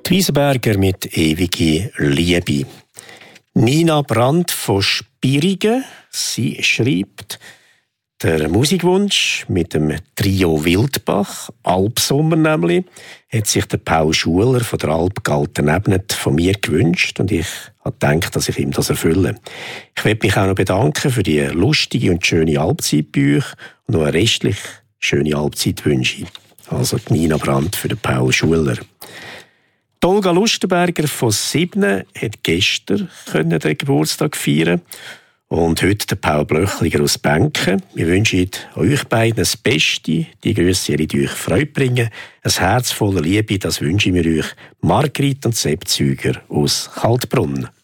Die Wiesenberger mit «Ewige Liebe». Nina Brandt von Spirigen, sie schreibt, der Musikwunsch mit dem Trio Wildbach, Alpsommer nämlich, hat sich der Paul Schuler von der Alp Galten-Ebnet von mir gewünscht und ich habe gedacht, dass ich ihm das erfülle. Ich möchte mich auch noch bedanken für die lustige und schöne Alpzeit bei euch und noch eine restlich schöne Alpzeit wünsche ich. Also die Nina Brandt für den Paul Schuler. Die Olga Lustenberger von Sibnen hat gestern den Geburtstag feiern und heute der Paul Blöchliger aus Benken. Wir wünschen euch beiden das Beste, die Grüsse, die euch Freude bringen, ein Herz voller Liebe, das wünschen wir euch, Margrit und Sepp Züger aus Kaltbrunn.